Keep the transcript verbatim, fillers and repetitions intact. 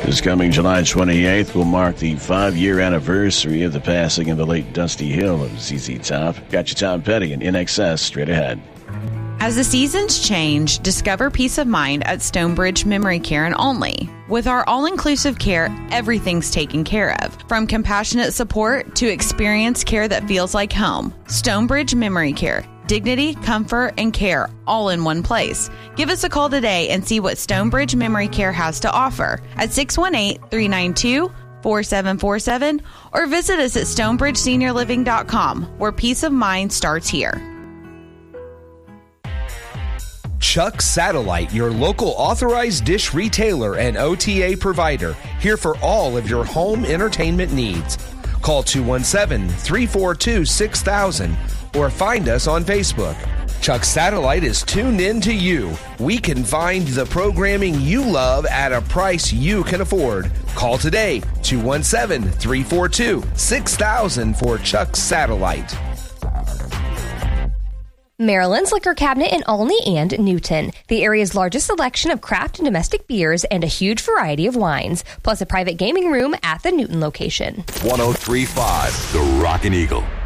This coming July twenty-eighth will mark the five-year anniversary of the passing of the late Dusty Hill of Z Z Top. Got you Tom Petty and In Excess straight ahead. As the seasons change, discover peace of mind at Stonebridge Memory Care and Only. With our all-inclusive care, everything's taken care of. From compassionate support to experienced care that feels like home. Stonebridge Memory Care. Dignity, comfort, and care all in one place. Give us a call today and see what Stonebridge Memory Care has to offer at six one eight, three nine two, four seven four seven or visit us at stonebridge senior living dot com, where peace of mind starts here. Chuck Satellite, your local authorized dish retailer and O T A provider, here for all of your home entertainment needs. Call two one seven, three four two, six thousand or find us on Facebook. Chuck Satellite is tuned in to you. We can find the programming you love at a price you can afford. Call today, two one seven, three four two, six thousand for Chuck Satellite. Maryland's Liquor Cabinet in Olney and Newton. The area's largest selection of craft and domestic beers and a huge variety of wines, plus a private gaming room at the Newton location. one oh three point five The Rockin' Eagle.